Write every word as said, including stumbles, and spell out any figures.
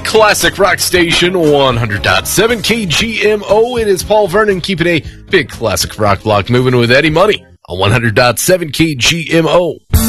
classic rock station, one hundred point seven K G M O. It is Paul Vernon keeping a big classic rock block moving with Eddie Money on one hundred point seven K G M O.